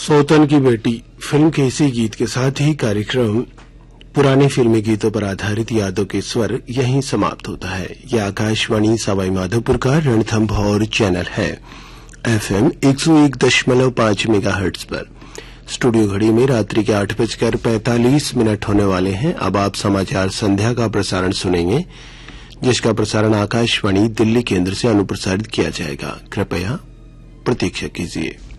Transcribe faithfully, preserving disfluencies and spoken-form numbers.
सोतन की बेटी फिल्म के इसी गीत के साथ ही कार्यक्रम पुराने फिल्मी गीतों पर आधारित यादों के स्वर यहीं समाप्त होता है। यह आकाशवाणी सवाई माधोपुर का रणथंभौर चैनल है, एफएम एक सौ एक दशमलव पांच मेगाहर्ट्ज पर। स्टूडियो घड़ी में रात्रि के आठ बजकर पैंतालीस मिनट होने वाले हैं। अब आप समाचार संध्या का प्रसारण सुनेंगे, जिसका प्रसारण आकाशवाणी दिल्ली केंद्र से अनुप्रसारित किया जाएगा। कृपया प्रतीक्षा कीजिए।